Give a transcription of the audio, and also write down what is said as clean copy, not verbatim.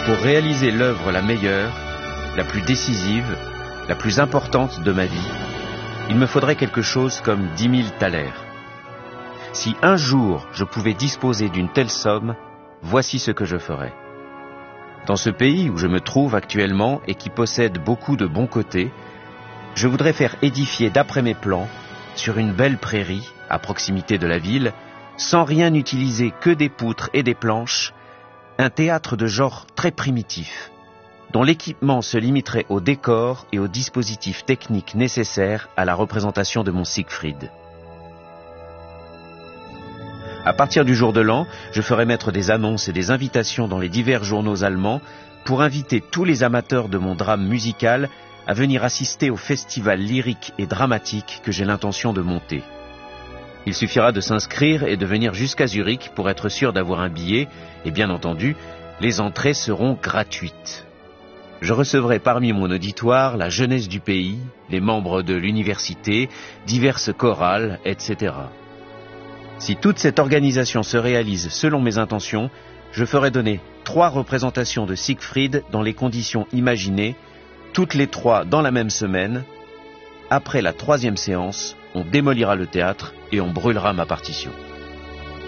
Pour réaliser l'œuvre la meilleure, la plus décisive, la plus importante de ma vie, il me faudrait quelque chose comme 10 000 thalers. Si un jour je pouvais disposer d'une telle somme, voici ce que je ferais. Dans ce pays où je me trouve actuellement et qui possède beaucoup de bons côtés, je voudrais faire édifier d'après mes plans, sur une belle prairie, à proximité de la ville, sans rien utiliser que des poutres et des planches, un théâtre de genre très primitif, dont l'équipement se limiterait au décor et aux dispositifs techniques nécessaires à la représentation de mon Siegfried. À partir du jour de l'an, je ferai mettre des annonces et des invitations dans les divers journaux allemands pour inviter tous les amateurs de mon drame musical à venir assister au festival lyrique et dramatique que j'ai l'intention de monter. Il suffira de s'inscrire et de venir jusqu'à Zurich pour être sûr d'avoir un billet, et bien entendu, les entrées seront gratuites. Je recevrai parmi mon auditoire la jeunesse du pays, les membres de l'université, diverses chorales, etc. Si toute cette organisation se réalise selon mes intentions, je ferai donner 3 représentations de Siegfried dans les conditions imaginées, toutes les 3 dans la même semaine. Après la 3e séance, on démolira le théâtre et on brûlera ma partition.